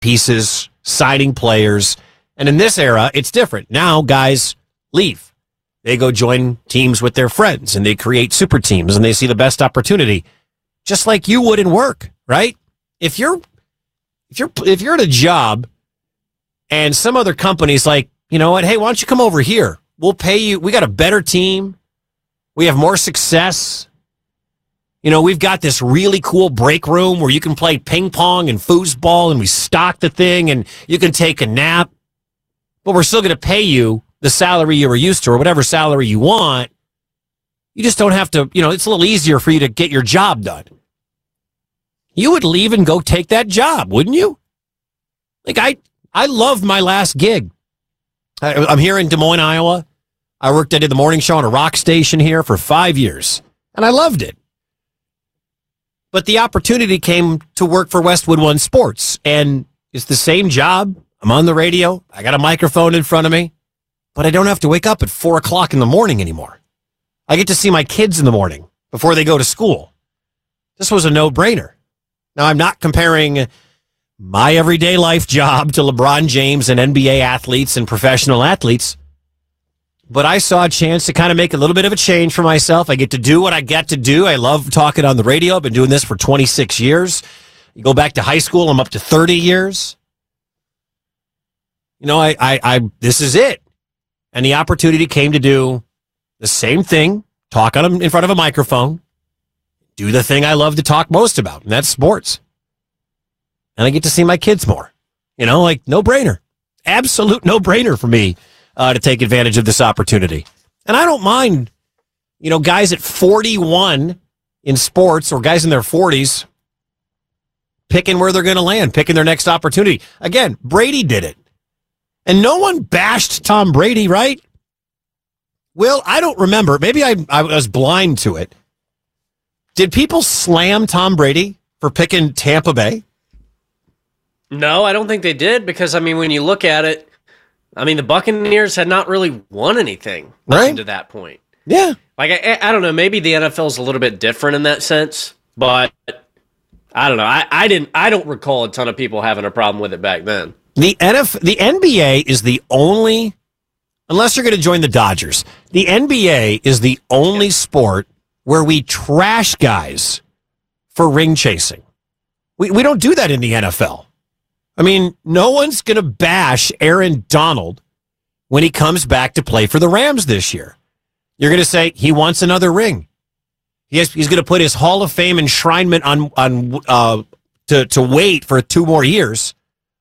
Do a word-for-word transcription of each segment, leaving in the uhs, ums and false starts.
pieces, signing players. And in this era, it's different. Now, guys leave. They go join teams with their friends, and they create super teams, and they see the best opportunity, just like you would in work, right? If you're if you're if you're at a job and some other company's like, you know what, hey, why don't you come over here? We'll pay you. We got a better team. We have more success. You know, we've got this really cool break room where you can play ping pong and foosball, and we stock the thing, and you can take a nap. But we're still going to pay you the salary you were used to, or whatever salary you want. You just don't have to, you know, it's a little easier for you to get your job done. You would leave and go take that job, wouldn't you? Like, I, I loved my last gig. I, I'm here in Des Moines, Iowa. I worked, I did the morning show on a rock station here for five years, and I loved it. But the opportunity came to work for Westwood One Sports, and it's the same job. I'm on the radio. I got a microphone in front of me, but I don't have to wake up at four o'clock in the morning anymore. I get to see my kids in the morning before they go to school. This was a no-brainer. Now, I'm not comparing my everyday life job to LeBron James and N B A athletes and professional athletes, but I saw a chance to kind of make a little bit of a change for myself. I get to do what I get to do. I love talking on the radio. I've been doing this for twenty-six years. You go back to high school, I'm up to thirty years. You know, I, I, I, this is it. And the opportunity came to do the same thing, talk on in front of a microphone, do the thing I love to talk most about, and that's sports. And I get to see my kids more. You know, like, no-brainer. Absolute no-brainer for me uh, to take advantage of this opportunity. And I don't mind, you know, guys at forty-one in sports, or guys in their forties, picking where they're going to land, picking their next opportunity. Again, Brady did it. And no one bashed Tom Brady, right? Will, I don't remember. Maybe I, I was blind to it. Did people slam Tom Brady for picking Tampa Bay? No, I don't think they did, because, I mean, when you look at it, I mean, the Buccaneers had not really won anything right to that point. Yeah. Like, I, I don't know, maybe the N F L is a little bit different in that sense, but I don't know. I, I didn't. I don't recall a ton of people having a problem with it back then. The N F L, the N B A is the only, unless you're going to join the Dodgers, the N B A is the only sport where we trash guys for ring chasing. We we don't do that in the N F L. I mean, no one's going to bash Aaron Donald when he comes back to play for the Rams this year. You're going to say he wants another ring. He has, he's going to put his Hall of Fame enshrinement on on uh, to to wait for two more years.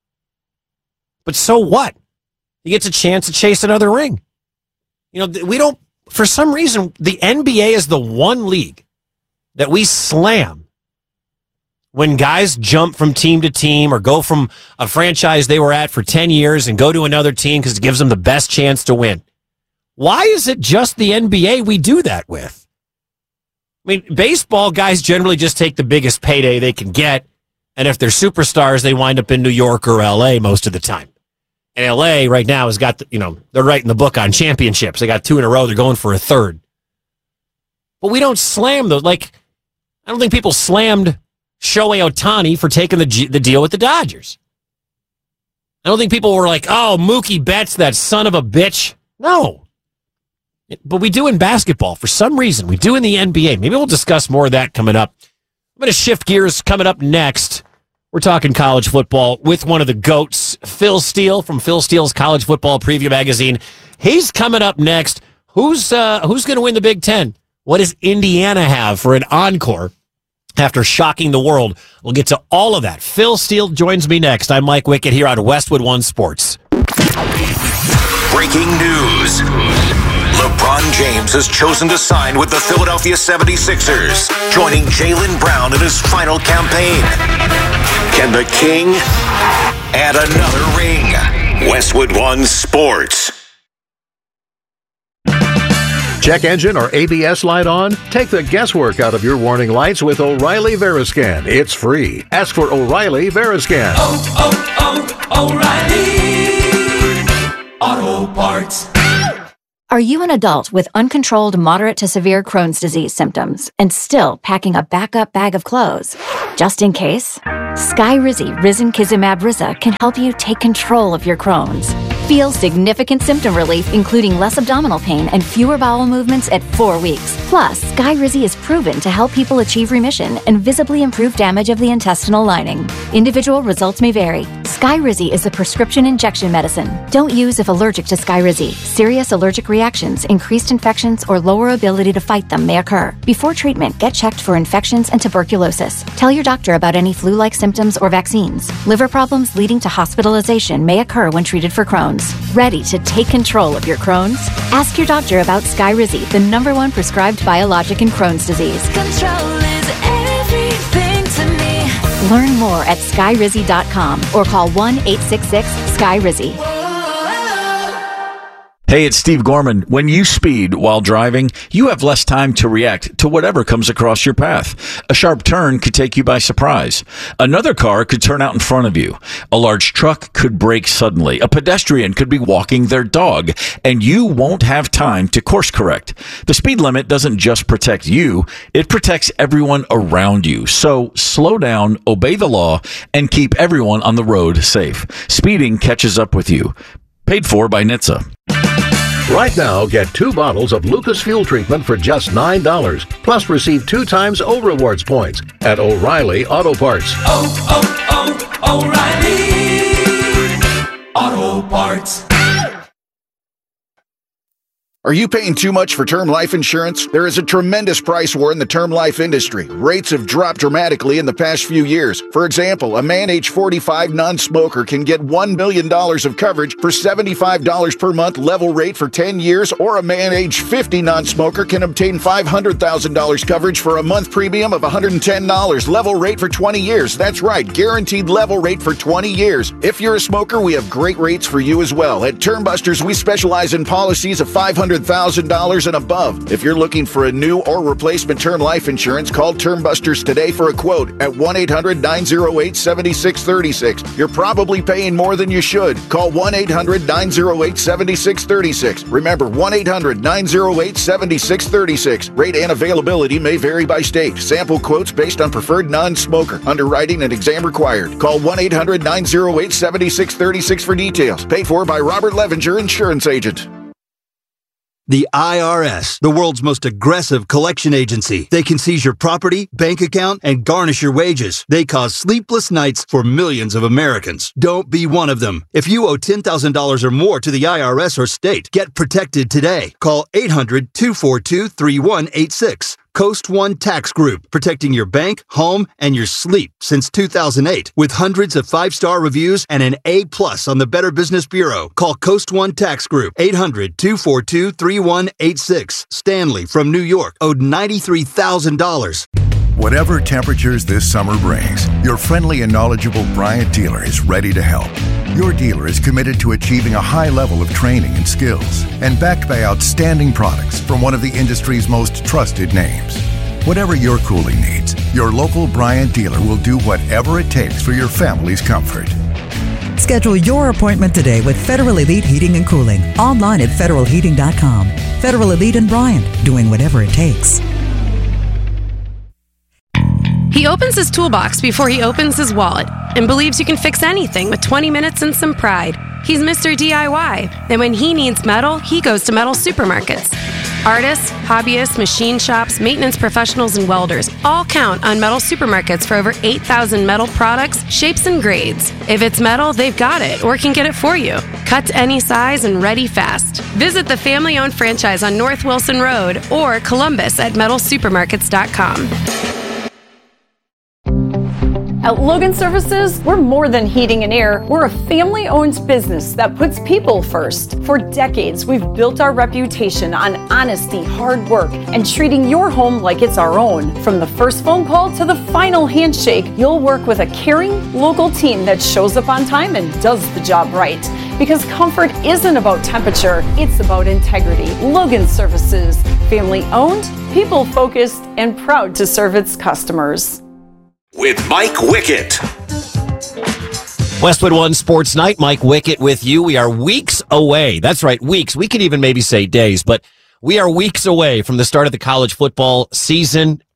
But so what? He gets a chance to chase another ring. You know, we don't, for some reason, the N B A is the one league that we slam when guys jump from team to team or go from a franchise they were at for ten years and go to another team because it gives them the best chance to win. Why is it just the N B A we do that with? I mean, baseball guys generally just take the biggest payday they can get, and if they're superstars, they wind up in New York or L A most of the time. And L A right now has got, the, you know, they're writing the book on championships. They got two in a row. They're going for a third. But we don't slam those. Like, I don't think people slammed Shohei Ohtani for taking the G- the deal with the Dodgers. I don't think people were like, oh, Mookie Betts, that son of a bitch. No. But we do in basketball for some reason. We do in the N B A. Maybe we'll discuss more of that coming up. I'm going to shift gears coming up next. We're talking college football with one of the GOATs, Phil Steele from Phil Steele's College Football Preview Magazine. He's coming up next. Who's uh, who's going to win the Big Ten? What does Indiana have for an encore after shocking the world? We'll get to all of that. Phil Steele joins me next. I'm Mike Wickett here on Westwood One Sports. Breaking news. LeBron James has chosen to sign with the Philadelphia seventy-sixers, joining Jaylen Brown in his final campaign. Can the King add another ring? Westwood One Sports. Check engine or A B S light on? Take the guesswork out of your warning lights with O'Reilly Veriscan. It's free. Ask for O'Reilly Veriscan. Oh, oh, oh, O'Reilly Auto Parts. Are you an adult with uncontrolled moderate to severe Crohn's disease symptoms and still packing a backup bag of clothes? Just in case? Skyrizi Risankizumab Riza can help you take control of your Crohn's. Feel significant symptom relief, including less abdominal pain and fewer bowel movements at four weeks. Plus, Skyrizi is proven to help people achieve remission and visibly improve damage of the intestinal lining. Individual results may vary. Skyrizi is a prescription injection medicine. Don't use if allergic to Skyrizi. Serious allergic reactions, increased infections, or lower ability to fight them may occur. Before treatment, get checked for infections and tuberculosis. Tell your doctor about any flu-like symptoms or vaccines. Liver problems leading to hospitalization may occur when treated for Crohn's. Ready to take control of your Crohn's? Ask your doctor about Skyrizi, the number one prescribed biologic in Crohn's disease. Control is everything to me. Learn more at skyrizi dot com or call one eight six six Skyrizi. Hey, it's Steve Gorman. When you speed while driving, you have less time to react to whatever comes across your path. A sharp turn could take you by surprise. Another car could turn out in front of you. A large truck could brake suddenly. A pedestrian could be walking their dog, and you won't have time to course correct. The speed limit doesn't just protect you, it protects everyone around you. So slow down, obey the law, and keep everyone on the road safe. Speeding catches up with you. Paid for by N H T S A. Right now, get two bottles of Lucas Fuel Treatment for just nine dollars. Plus, receive two times O Rewards points at O'Reilly Auto Parts. Oh, oh, oh, O'Reilly Auto Parts. Are you paying too much for term life insurance? There is a tremendous price war in the term life industry. Rates have dropped dramatically in the past few years. For example, a man age forty-five non-smoker can get one million dollars of coverage for seventy-five dollars per month level rate for ten years, or a man age fifty non-smoker can obtain five hundred thousand dollars coverage for a month premium of one hundred ten dollars level rate for twenty years. That's right, guaranteed level rate for twenty years. If you're a smoker, we have great rates for you as well. At Term Busters, we specialize in policies of five hundred thousand dollars and above. If you're looking for a new or replacement term life insurance, call Term Busters today for a quote at one eight hundred nine oh eight seven six three six. You're probably paying more than you should. Call one eight hundred nine oh eight seven six three six. Remember, one eight hundred nine oh eight seven six three six. Rate and availability may vary by state. Sample quotes based on preferred non-smoker. Underwriting and exam required. Call one eight hundred nine oh eight seven six three six for details. Paid for by Robert Levinger, insurance agent. The I R S, the world's most aggressive collection agency. They can seize your property, bank account, and garnish your wages. They cause sleepless nights for millions of Americans. Don't be one of them. If you owe ten thousand dollars or more to the I R S or state, get protected today. Call eight hundred two four two three one eight six. Coast One Tax Group, protecting your bank, home, and your sleep since two thousand eight. With hundreds of five-star reviews and an A plus on the Better Business Bureau. Call Coast One Tax Group, eight hundred two four two three one eight six. Stanley from New York owed ninety-three thousand dollars. Whatever temperatures this summer brings, your friendly and knowledgeable Bryant dealer is ready to help. Your dealer is committed to achieving a high level of training and skills, and backed by outstanding products from one of the industry's most trusted names. Whatever your cooling needs, your local Bryant dealer will do whatever it takes for your family's comfort. Schedule your appointment today with Federal Elite Heating and Cooling, online at federal heating dot com. Federal Elite and Bryant, doing whatever it takes. He opens his toolbox before he opens his wallet and believes you can fix anything with twenty minutes and some pride. He's Mister D I Y, and when he needs metal, he goes to metal supermarkets. Artists, hobbyists, machine shops, maintenance professionals, and welders all count on metal supermarkets for over eight thousand metal products, shapes, and grades. If it's metal, they've got it or can get it for you. Cut to any size and ready fast. Visit the family-owned franchise on North Wilson Road or Columbus at metal supermarkets dot com. At Logan Services, we're more than heating and air. We're a family-owned business that puts people first. For decades, we've built our reputation on honesty, hard work, and treating your home like it's our own. From the first phone call to the final handshake, you'll work with a caring, local team that shows up on time and does the job right. Because comfort isn't about temperature, it's about integrity. Logan Services, family-owned, people-focused, and proud to serve its customers. With Mike Wickett. Westwood One Sports Night, Mike Wickett with you. We are weeks away. That's right, weeks. We could even maybe say days, but we are weeks away from the start of the college football season.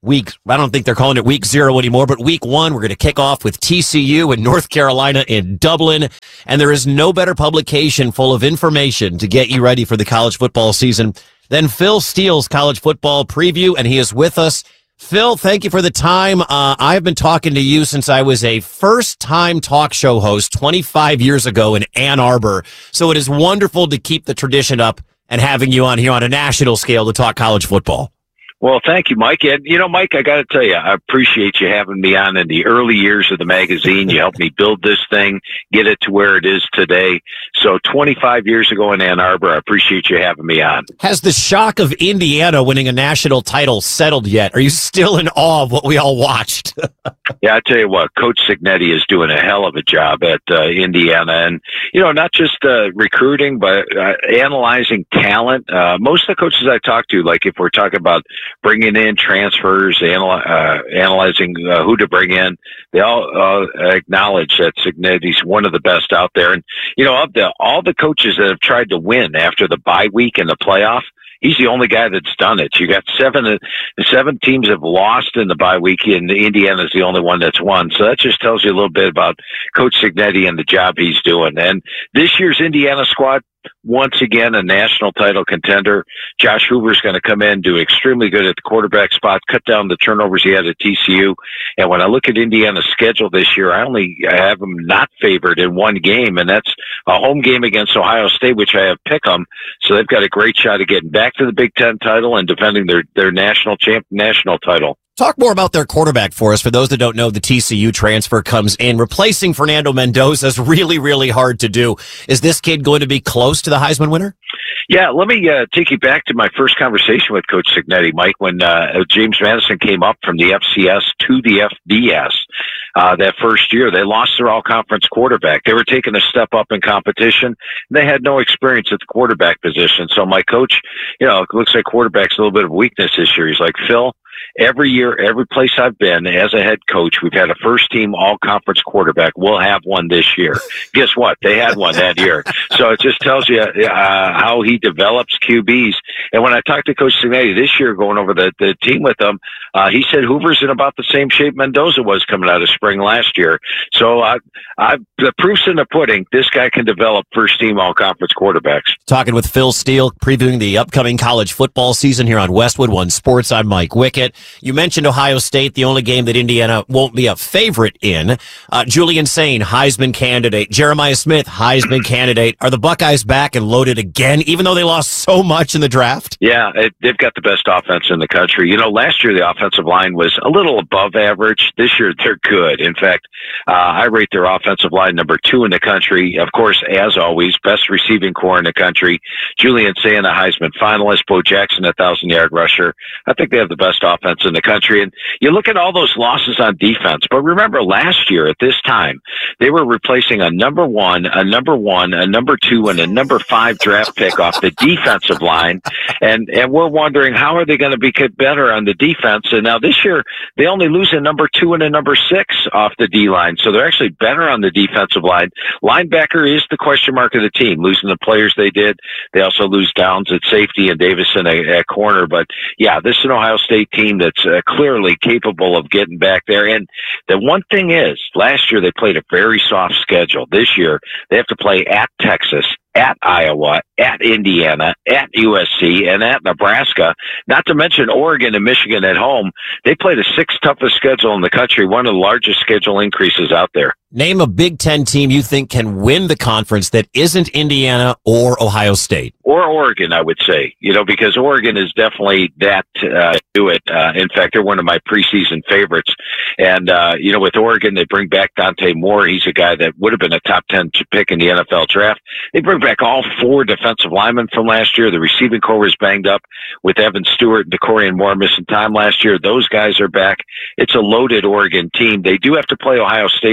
week, I don't think they're calling it week zero anymore, but week one, we're going to kick off with T C U in North Carolina in Dublin. And there is no better publication full of information to get you ready for the college football season than Phil Steele's college football preview. And he is with us. Phil, thank you for the time. Uh, I've been talking to you since I was a first-time talk show host twenty-five years ago in Ann Arbor. So it is wonderful to keep the tradition up and having you on here on a national scale to talk college football. Well, thank you, Mike. And, you know, Mike, I got to tell you, I appreciate you having me on in the early years of the magazine. You helped me build this thing, get it to where it is today. So twenty-five years ago in Ann Arbor, I appreciate you having me on. Has the shock of Indiana winning a national title settled yet? Are you still in awe of what we all watched? Yeah, I tell you what, Coach Cignetti is doing a hell of a job at uh, Indiana. And, you know, not just uh, recruiting, but uh, analyzing talent. Uh, most of the coaches I talk to, like if we're talking about bringing in transfers, analy- uh, analyzing uh, who to bring in, they all uh, acknowledge that Cignetti's one of the best out there. And, you know, of the all the coaches that have tried to win after the bye week and the playoff, he's the only guy that's done it. You got seven, seven teams have lost in the bye week, and Indiana's the only one that's won. So that just tells you a little bit about Coach Cignetti and the job he's doing. And this year's Indiana squad, once again, a national title contender. Josh Hoover's going to come in, do extremely good at the quarterback spot, cut down the turnovers he had at T C U. And when I look at Indiana's schedule this year, I only have them not favored in one game, and that's a home game against Ohio State, which I have pick 'em. So they've got a great shot at getting back to the Big Ten title and defending their, their national champ, national title. Talk more about their quarterback for us. For those that don't know, the T C U transfer comes in. Replacing Fernando Mendoza is really, really hard to do. Is this kid going to be close to the Heisman winner? Yeah, let me uh, take you back to my first conversation with Coach Cignetti, Mike, when uh, James Madison came up from the F C S to the F B S. Uh, that first year, they lost their all-conference quarterback. They were taking a step up in competition, and they had no experience at the quarterback position. So my coach, you know, it looks like quarterback's a little bit of weakness this year. He's like, Phil, every year, every place I've been as a head coach, we've had a first-team all-conference quarterback. We'll have one this year. Guess what? They had one that year. So it just tells you uh, how he develops Q Bs. And when I talked to Coach Cignetti this year, going over the, the team with him, uh, he said Hoover's in about the same shape Mendoza was coming out of spring last year. So uh, I, the proof's in the pudding. This guy can develop first-team all-conference quarterbacks. Talking with Phil Steele, previewing the upcoming college football season here on Westwood One Sports. I'm Mike Wickett. You mentioned Ohio State, the only game that Indiana won't be a favorite in. Uh, Julian Sain, Heisman candidate. Jeremiah Smith, Heisman candidate. Are the Buckeyes back and loaded again, even though they lost so much in the draft? Yeah, it, they've got the best offense in the country. You know, last year the offensive line was a little above average. This year they're good. In fact, uh, I rate their offensive line number two in the country. Of course, as always, best receiving core in the country. Julian Sain, a Heisman finalist. Bo Jackson, a thousand-yard rusher. I think they have the best offense in the country. And you look at all those losses on defense, but remember last year at this time, they were replacing a number one, a number one, a number two, and a number five draft pick off the defensive line. And, and we're wondering, how are they going to be better on the defense? And now this year, they only lose a number two and a number six off the D line. So they're actually better on the defensive line. Linebacker is the question mark of the team, losing the players they did. They also lose Downs at safety and Davison at, at corner. But yeah, this is an Ohio State team that's uh, clearly capable of getting back there. And the one thing is, last year they played a very soft schedule. This year they have to play at Texas, at Iowa, at Indiana, at U S C, and at Nebraska, not to mention Oregon and Michigan at home. They played the sixth toughest schedule in the country, one of the largest schedule increases out there. Name a Big Ten team you think can win the conference that isn't Indiana or Ohio State. Or Oregon, I would say, you know, because Oregon is definitely that uh, do it. Uh, in fact, they're one of my preseason favorites. And, uh, you know, with Oregon, they bring back Dante Moore. He's a guy that would have been a top ten pick in the N F L draft. They bring back all four defensive linemen from last year. The receiving core was banged up with Evan Stewart and DeCorian Moore missing time last year. Those guys are back. It's a loaded Oregon team. They do have to play Ohio State on the road.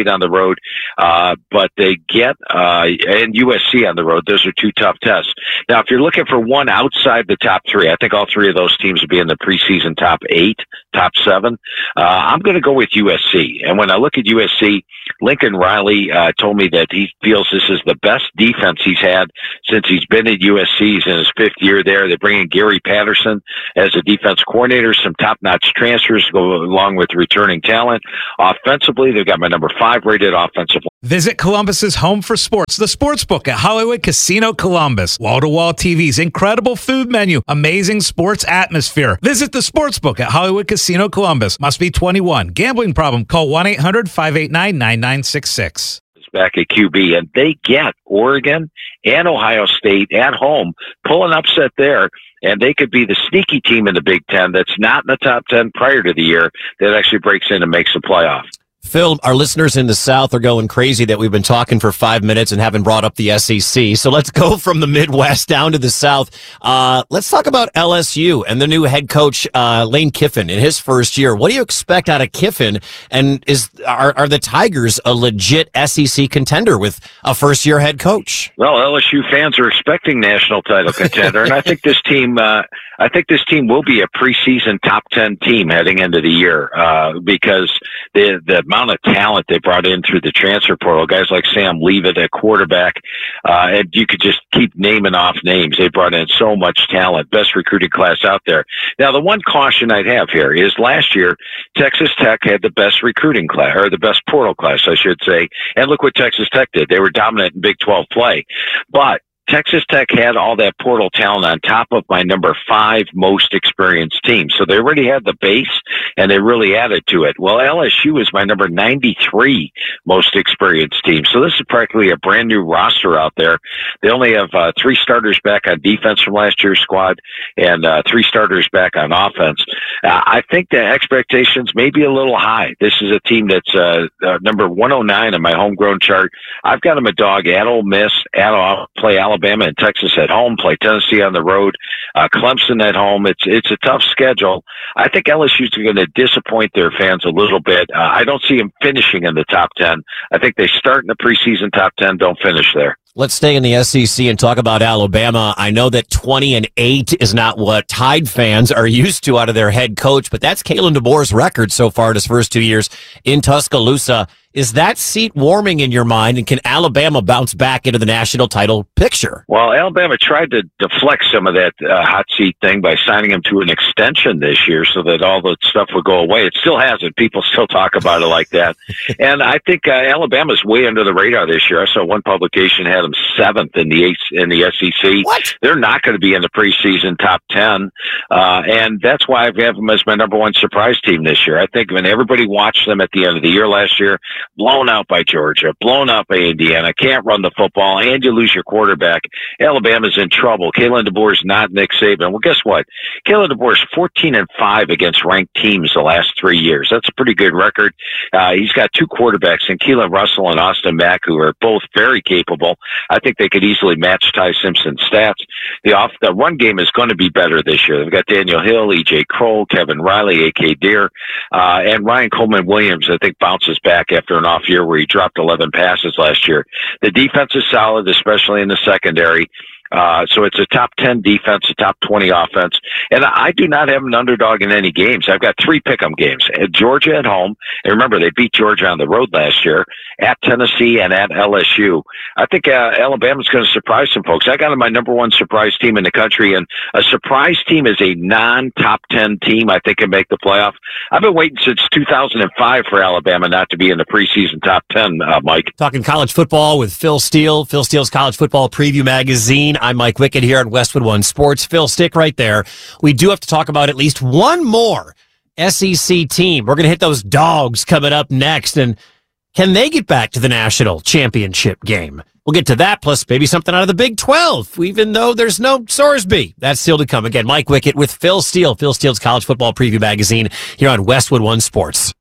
road, uh, but they get uh, and U S C on the road. Those are two tough tests. Now, if you're looking for one outside the top three, I think all three of those teams would be in the preseason top eight, top seven. Uh, I'm going to go with U S C. And when I look at U S C, Lincoln Riley uh, told me that he feels this is the best defense he's had since he's been at U S C. He's in his fifth year there. They bring in Gary Patterson as a defense coordinator, some top-notch transfers to go along with returning talent. Offensively, they've got my number five rated offensive line. Visit Columbus's home for sports, the Sportsbook at Hollywood Casino Columbus. Wall-to-wall T Vs, incredible food menu, amazing sports atmosphere. Visit the Sportsbook at Hollywood Casino Columbus. Must be twenty-one. Gambling problem? Call one eight hundred five eight nine nine nine six six. Back at Q B, and they get Oregon and Ohio State at home, pull an upset there, and they could be the sneaky team in the Big Ten that's not in the top ten prior to the year that actually breaks in and makes the playoff. Phil, our listeners in the South are going crazy that we've been talking for five minutes and haven't brought up the S E C. So let's go from the Midwest down to the South. Uh, let's talk about L S U and the new head coach, uh, Lane Kiffin, in his first year. What do you expect out of Kiffin? And is are, are the Tigers a legit S E C contender with a first-year head coach? Well, L S U fans are expecting national title contender, and I think this team, uh, I think this team will be a preseason top ten team heading into the year uh, because the the amount of talent they brought in through the transfer portal, guys like Sam Leavitt at quarterback, uh, and you could just keep naming off names. They brought in so much talent, best recruiting class out there. Now, the one caution I'd have here is last year, Texas Tech had the best recruiting class, or the best portal class, I should say, and look what Texas Tech did. They were dominant in Big twelve play, but Texas Tech had all that portal talent on top of my number five most experienced team. So they already had the base, and they really added to it. Well, L S U is my number ninety-three most experienced team. So this is practically a brand new roster out there. They only have uh, three starters back on defense from last year's squad and uh, three starters back on offense. Uh, I think the expectations may be a little high. This is a team that's uh, uh, number one oh nine on my homegrown chart. I've got them a dog at Ole Miss, at uh, play Alabama. Alabama and Texas at home, play Tennessee on the road, uh, Clemson at home. It's it's a tough schedule. I think L S U's going to disappoint their fans a little bit. Uh, I don't see them finishing in the top ten. I think they start in the preseason top ten, don't finish there. Let's stay in the S E C and talk about Alabama. I know that twenty and eight is not what Tide fans are used to out of their head coach, but that's Kalen DeBoer's record so far in his first two years in Tuscaloosa. Is that seat warming in your mind, and can Alabama bounce back into the national title picture? Well, Alabama tried to deflect some of that uh, hot seat thing by signing him to an extension this year so that all the stuff would go away. It still hasn't. People still talk about it like that. And I think uh, Alabama's way under the radar this year. I saw one publication had them seventh in the in the S E C. What? They're not going to be in the preseason top ten, uh, and that's why I have them as my number one surprise team this year. I think when everybody watched them at the end of the year last year, blown out by Georgia, blown out by Indiana, can't run the football, and you lose your quarterback, Alabama's in trouble. Kalen DeBoer's not Nick Saban. Well, guess what? Kalen DeBoer's fourteen and five against ranked teams the last three years. That's a pretty good record. Uh, he's got two quarterbacks in Keelan Russell and Austin Mack, who are both very capable. I think they could easily match Ty Simpson's stats. The off the run game is going to be better this year. They've got Daniel Hill, E J Kroll, Kevin Riley, A K Deer, uh, and Ryan Coleman Williams, I think, bounces back after an off year where he dropped eleven passes last year. The defense is solid, especially in the secondary. Uh, so it's a top ten defense, a top twenty offense. And I do not have an underdog in any games. I've got three pick'em games. At Georgia at home. And remember, they beat Georgia on the road last year. At Tennessee and at L S U. I think uh, Alabama's going to surprise some folks. I got my number one surprise team in the country. And a surprise team is a non-top ten team I think can make the playoff. I've been waiting since two thousand five for Alabama not to be in the preseason top ten, uh, Mike. Talking college football with Phil Steele, Phil Steele's College Football Preview Magazine. I'm Mike Wickett here on Westwood One Sports. Phil, stick right there. We do have to talk about at least one more S E C team. We're going to hit those dogs coming up next. And can they get back to the national championship game? We'll get to that, plus maybe something out of the Big twelve, even though there's no Sorsby. That's still to come. Again, Mike Wickett with Phil Steele, Phil Steele's College Football Preview Magazine here on Westwood One Sports.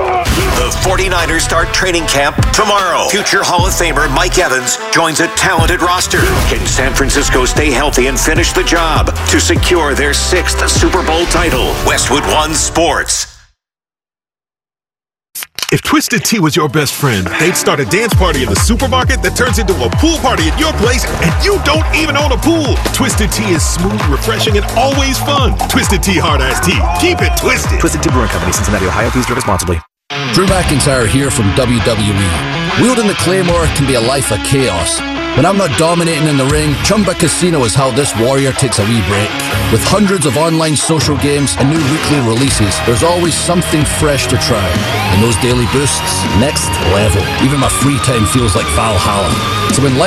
The forty-niners start training camp tomorrow. Future Hall of Famer Mike Evans joins a talented roster. Can San Francisco stay healthy and finish the job to secure their sixth Super Bowl title? Westwood One Sports. If Twisted Tea was your best friend, they'd start a dance party in the supermarket that turns into a pool party at your place, and you don't even own a pool. Twisted Tea is smooth, refreshing, and always fun. Twisted Tea Hard Iced Tea. Keep it twisted. Twisted Tea Brewing Company, Cincinnati, Ohio. Please drink responsibly. Drew McIntyre here from W W E. Wielding the Claymore can be a life of chaos. When I'm not dominating in the ring, Chumba Casino is how this warrior takes a wee break. With hundreds of online social games and new weekly releases, there's always something fresh to try. And those daily boosts, next level. Even my free time feels like Valhalla. So when